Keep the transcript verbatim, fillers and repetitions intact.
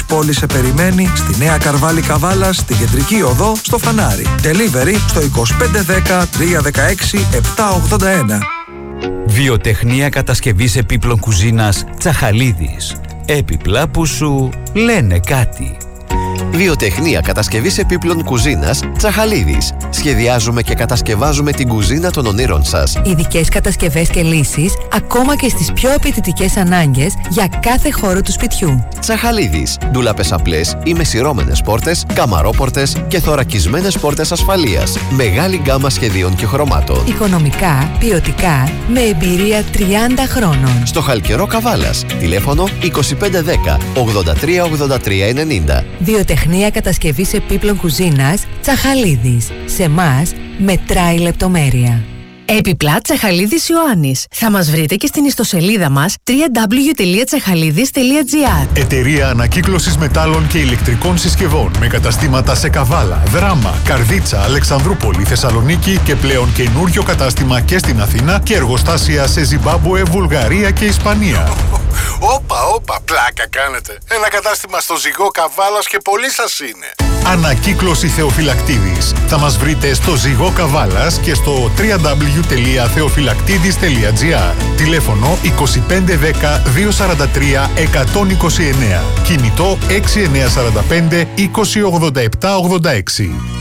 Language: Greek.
πόλης σε περιμένει στη Νέα Καρβάλη Καβάλας, στη Κεντρική Οδό, στο Φανάρι. Delivery στο είκοσι πέντε δέκα τριακόσια δεκαέξι επτακόσια ογδόντα ένα. Βιοτεχνία κατασκευής επίπλων κουζίνας Τσαχαλίδης. Έπιπλα που σου λένε κάτι. Βιοτεχνία κατασκευής επίπλων κουζίνας Τσαχαλίδης. Σχεδιάζουμε και κατασκευάζουμε την κουζίνα των ονείρων σας. Ειδικές κατασκευές και λύσεις, ακόμα και στις πιο απαιτητικές ανάγκες για κάθε χώρο του σπιτιού. Τσαχαλίδης. Ντουλάπες απλές ή μεσιρώμενες πόρτες, καμαρόπορτες και θωρακισμένες πόρτες ασφαλείας. Μεγάλη γκάμα σχεδίων και χρωμάτων. Οικονομικά, ποιοτικά, με εμπειρία τριάντα χρόνων. Στο Χαλκερό Καβάλας. Τηλέφωνο είκοσι πέντε δέκα ογδόντα τρία ογδόντα τρία ενενήντα. Βιοτεχνία κατασκευής επίπλων κουζίνας Τσαχαλίδης. Σε εμάς μετράει λεπτομέρεια. Έπιπλα Τσαχαλίδης Ιωάννης. Θα μας βρείτε και στην ιστοσελίδα μας double-u double-u double-u τελεία τσαχαλίδης τελεία τζι άρ. Εταιρεία ανακύκλωσης μετάλλων και ηλεκτρικών συσκευών με καταστήματα σε Καβάλα, Δράμα, Καρδίτσα, Αλεξανδρούπολη, Θεσσαλονίκη και πλέον καινούριο κατάστημα και στην Αθήνα και εργοστάσια σε Ζιμπάμπουε, Βουλγαρία και Ισπανία. Όπα, όπα, πλάκα κάνετε. Ένα κατάστημα στο Ζυγό Καβάλας και πολύ σας είναι. Ανακύκλωση Θεοφυλακτίδης. Θα μας βρείτε στο Ζυγό Καβάλας και στο double-u double-u double-u τελεία θεοφυλακτίδης τελεία τζι άρ. Τηλέφωνο είκοσι πέντε δέκα διακόσια σαράντα τρία εκατόν είκοσι εννέα. Κινητό έξι εννιά τέσσερα πέντε είκοσι ογδόντα επτά ογδόντα έξι.